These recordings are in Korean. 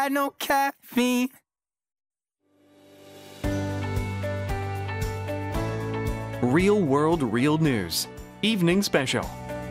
got no caffeine. Real World Real News Evening Special.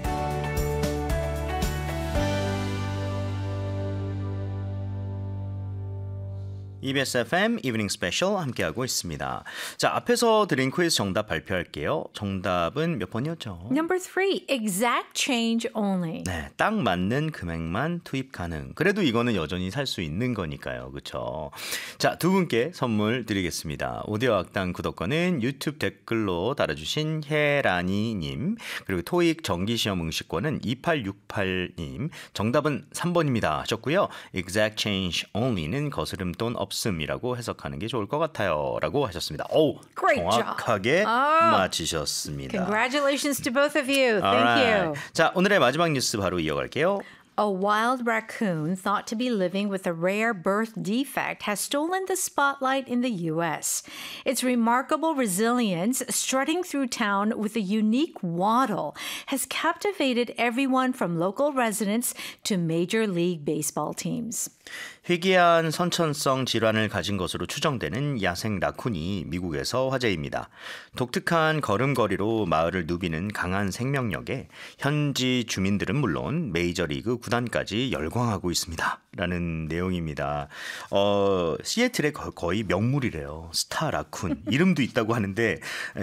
EBS FM 이브닝 스페셜 함께하고 있습니다. 자, 앞에서 드린 퀴즈 정답 발표할게요. 정답은 몇 번이었죠? Number 3, exact change only. 네, 딱 맞는 금액만 투입 가능. 그래도 이거는 여전히 살 수 있는 거니까요. 그렇죠? 자, 두 분께 선물 드리겠습니다. 오디오 악당 구독권은 유튜브 댓글로 달아주신 혜란이님, 그리고 토익 정기시험 응시권은 2868님, 정답은 3번입니다 하셨고요. exact change only는 거스름 돈 없음이라고 해석하는 게 좋을 것 같아요 라고 하셨습니다. 오, Great 정확하게 맞히셨습니다. Congratulations to both of you. Thank Alright. you. 자, 오늘의 마지막 뉴스 바로 이어갈게요. A wild raccoon thought to be living with a rare birth defect has stolen the spotlight in the U.S. Its remarkable resilience, strutting through town with a unique waddle, has captivated everyone from local residents to Major League Baseball teams. 희귀한 선천성 질환을 가진 것으로 추정되는 야생 라쿤이 미국에서 화제입니다. 독특한 걸음걸이로 마을을 누비는 강한 생명력에 현지 주민들은 물론 메이저리그 구단까지 열광하고 있습니다. 라는 내용입니다. 시애틀의 거의 명물이래요. 스타 라쿤. 이름도 있다고 하는데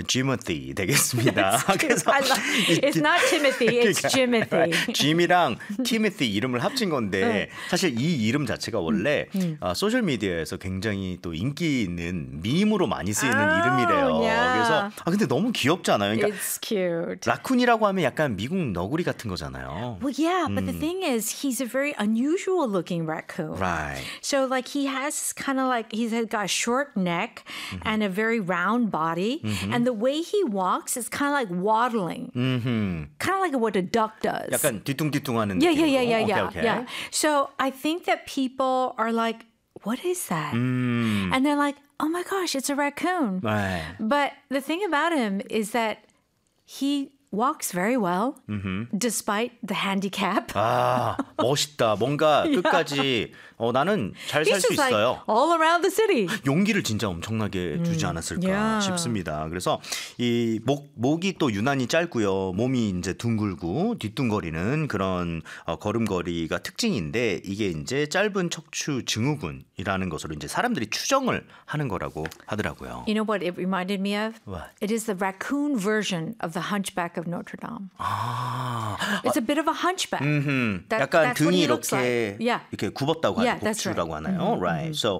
지모티 되겠습니다. 그래서 It's not Timothy, it's Jimothy. 짐이랑 티모티 이름을 합친 건데 사실 이 이름 자체가 원래 소셜미디어에서 굉장히 또 인기 있는 밈으로 많이 쓰이는 이름이래요. yeah. 그래서 근데 너무 귀엽지 않아요? 그러니까 It's cute. 라쿤이라고 하면 약간 미국 너구리 같은 거잖아요. Well, yeah, but the thing is, he's a very unusual looking raccoon. Right. So, like, he has kind of like, he's got a short neck and a very round body. And the way he walks is kind of like waddling. Kind of like what a duck does. 약간 뒤뚱뒤뚱하는 Yeah, 느낌으로. yeah, yeah, yeah, yeah, 오케이. yeah. So, I think that people are like, what is that? And they're like, oh my gosh, it's a raccoon. 네. But the thing about him is that he walks very well despite the handicap. 아, 멋있다. 뭔가 끝까지 나는 잘 살 He's 수 just like 있어요. all around the city. 용기를 진짜 엄청나게 주지 않았을까 Yeah. 싶습니다. 그래서 이 목이 또 유난히 짧고요. 몸이 이제 둥글고 뒤뚱거리는 그런 걸음걸이가 특징인데 이게 이제 짧은 척추 증후군이라는 것으로 이제 사람들이 추정을 하는 거라고 하더라고요. You know what it reminded me of? What? It is the raccoon version of the Hunchback of Notre Dame. 아, It's a bit of a hunchback. 약간 that's what 등이 he looks 이렇게 like. Yeah. 이렇게 굽었다고 하는 Yeah, that's 복주라고 right. 하나요? Right. So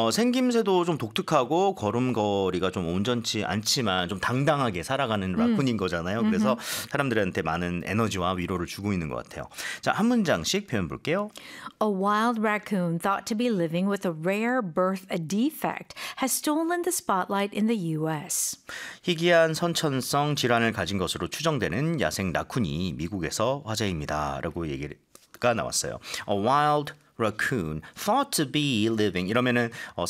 생김새도 좀 독특하고 걸음걸이가 좀 온전치 않지만 좀 당당하게 살아가는 라쿤인 거잖아요. 그래서 사람들한테 많은 에너지와 위로를 주고 있는 것 같아요. 자, 한 문장씩 표현 볼게요. A wild raccoon thought to be living with a rare birth defect has stolen the spotlight in the U.S. 희귀한 선천성 질환을 가진 것으로 추정되는 야생 라쿤이 미국에서 화제입니다. 라고 얘기가 나왔어요. A wild raccoon thought to be living 이러면은